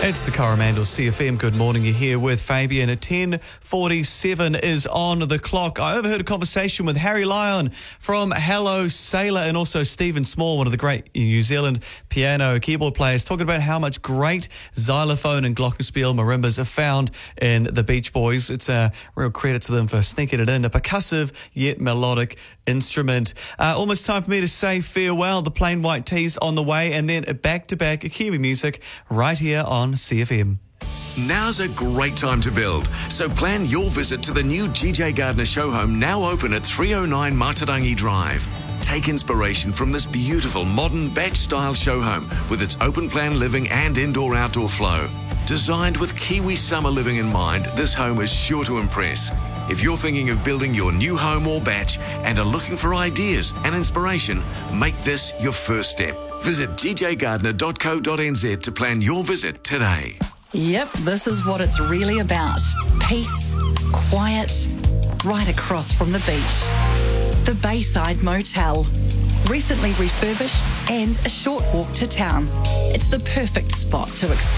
It's the Coromandel CFM. Good morning. You're here with Fabian. At 10:47 is on the clock. I overheard a conversation with Harry Lyon from Hello Sailor and also Stephen Small, one of the great New Zealand piano keyboard players, talking about how much great xylophone and glockenspiel marimbas are found in the Beach Boys. It's a real credit to them for sneaking it in. A percussive yet melodic instrument. Almost time for me to say farewell. The Plain White Tees on the way, and then back-to-back Kiwi music right here on CFM. Now's a great time to build, so plan your visit to the new GJ Gardner show home, now open at 309 Matarangi Drive. Take inspiration from this beautiful modern batch-style show home with its open-plan living and indoor-outdoor flow. Designed with Kiwi summer living in mind, this home is sure to impress. If you're thinking of building your new home or batch and are looking for ideas and inspiration, make this your first step. Visit gjgardner.co.nz to plan your visit today. Yep, this is what it's really about. Peace, quiet, right across from the beach. The Bayside Motel. Recently refurbished and a short walk to town. It's the perfect spot to explore.